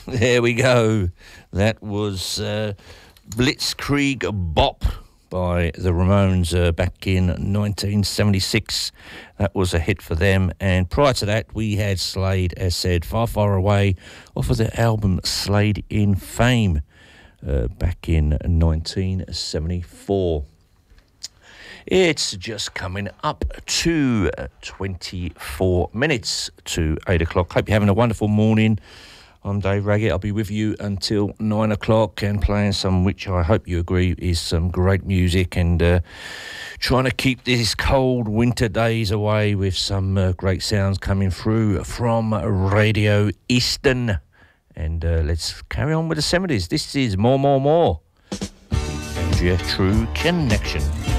There we go. That was Blitzkrieg Bop by the Ramones back in 1976. That was a hit for them. And prior to that, we had Slade, as said, Far, Far Away, off of the album Slade in Fame back in 1974. It's just coming up to 24 minutes to 8 o'clock. Hope you're having a wonderful morning. I'm Dave Raggett. I'll be with you until 9 o'clock and playing some, which I hope you agree is some great music, and trying to keep these cold winter days away with some great sounds coming through from Radio Eastern. And let's carry on with the 70s. This is More, More, More. And your True Connection.